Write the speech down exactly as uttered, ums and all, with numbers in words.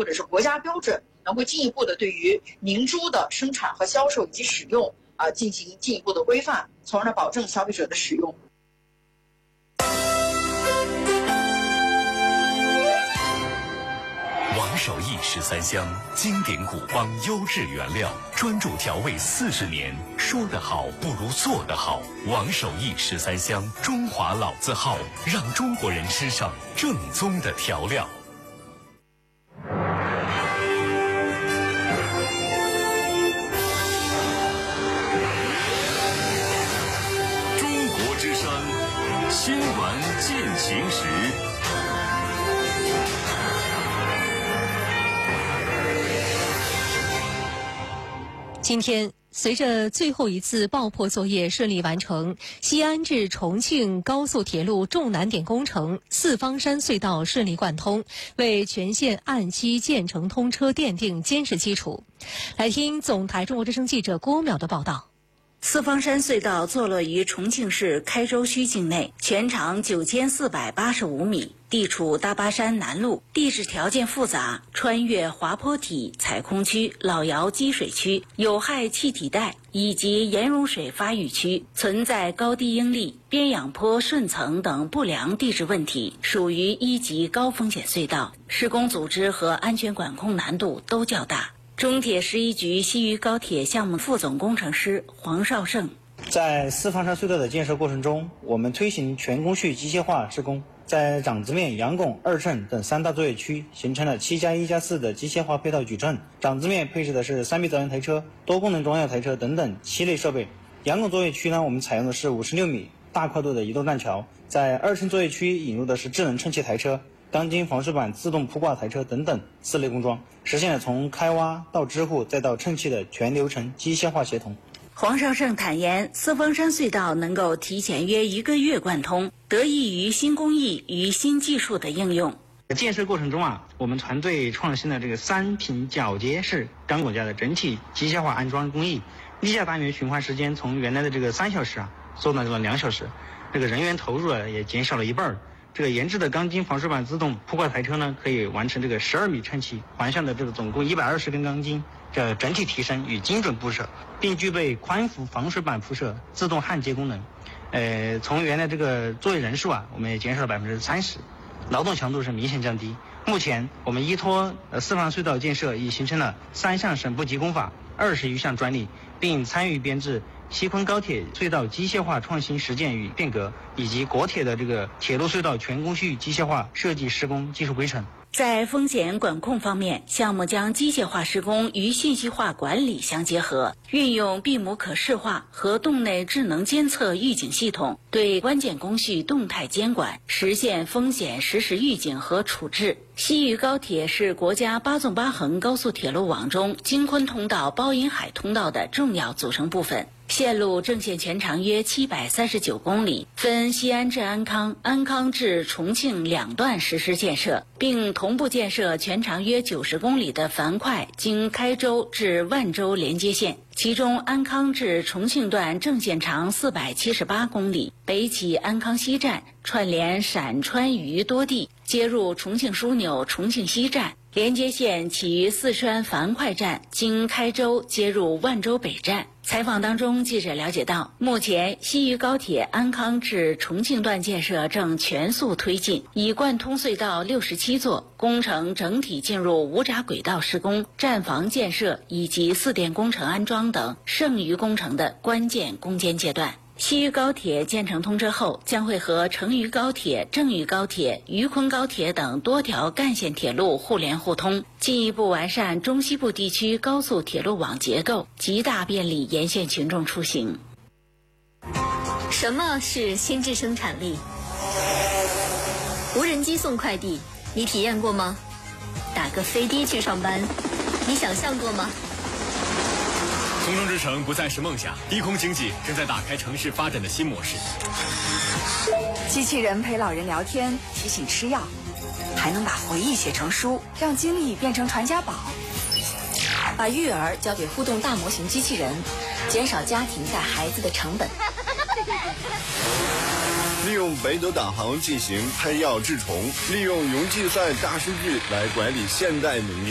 或者是国家标准，能够进一步的对于明珠的生产和销售以及使用啊、呃、进行进一步的规范，从而呢保证消费者的使用。 王守义十三香，经典古方，优质原料，专注调味四十年，说得好不如做得好。王守义十三香，中华老字号，让中国人吃上正宗的调料。 中国之声，新闻进行时。 今天，随着最后一次爆破作业顺利完成，西安至重庆高速铁路重难点工程四方山隧道顺利贯通，为全线按期建成通车奠定坚实基础。来听总台中国之声记者郭淼的报道。 四方山隧道坐落于重庆市开州区境内，全长九千四百八十五米，地处大巴山南麓，地质条件复杂，穿越滑坡体、采空区、老窑积水区、有害气体带以及盐溶水发育区，存在高低应力、边仰坡顺层等不良地质问题，属于一级高风险隧道，施工组织和安全管控难度都较大。中铁十一局西渝高铁项目副总工程师黄绍胜， 在四方山隧道的建设过程中，我们推行全工序机械化施工，在掌子面、阳拱、二乘等三大作业区形成了七加一加四的机械化配套矩阵。掌子面配置的是三米导引台车、多功能装药台车等等七类设备。阳拱作业区呢，我们采用的是五十六米大跨度的移动栈桥。在二乘作业区引入的是智能称气台车、钢筋防水板自动铺挂台车等等四类工装，实现了从开挖到支护再到称气的全流程机械化协同。 黄绍胜坦言，四方山隧道能够提前约一个月贯通，得益于新工艺与新技术的应用。 建设过程中啊，我们团队创新了这个三频铰接式钢管架的整体机械化安装工艺，立架单元循环时间从原来的这个三小时啊缩短到了两小时，这个人员投入啊也减少了一半。这个研制的钢筋防水板自动铺挂台车呢，可以完成这个十二米称气环向的这个总共一百二十根钢筋这整体提升与精准布设，并具备宽幅防水板铺设自动焊接功能。呃，从原来这个作业人数啊，我们也减少了百分之三十，劳动强度是明显降低。目前我们依托呃四方隧道建设已形成了三项省部级工法、二十余项专利，并参与编制西昆高铁隧道机械化创新实践与变革，以及国铁的这个铁路隧道全工序机械化设计施工技术规程。 在风险管控方面，项目将机械化施工与信息化管理相结合，运用闭母可视化和洞内智能监测预警系统，对关键工序动态监管，实现风险实时预警和处置。西渝高铁是国家八纵八横高速铁路网中京昆通道、包银海通道的重要组成部分。线路正线全长约七百三十九公里，分西安至安康、安康至重庆两段实施建设，并同步建设全长约九十公里的樊哙经开州至万州连接线。其中安康至重庆段正线长四百七十八公里，北起安康西站，串联陕川渝多地，接入重庆枢纽重庆西站。连接线起于四川樊哙站，经开州接入万州北站。采访当中，记者了解到，目前西渝高铁安康至重庆段建设正全速推进，已贯通隧道六十七座，工程整体进入无闸轨道施工、站房建设以及四电工程安装等剩余工程的关键攻坚阶段。西渝高铁建成通车后，将会和成渝高铁、郑渝高铁、渝昆高铁等多条干线铁路互联互通，进一步完善中西部地区高速铁路网结构，极大便利沿线群众出行。 什么是心智生产力？无人机送快递，你体验过吗？打个飞的去上班，你想象过吗？ 空中之城不再是梦想，低空经济正在打开城市发展的新模式。 机器人陪老人聊天，提醒吃药，还能把回忆写成书，让经历变成传家宝。把育儿交给互动大模型机器人，减少家庭带孩子的成本。 利用北斗导航进行配药治虫，利用云计算大数据来管理现代农业。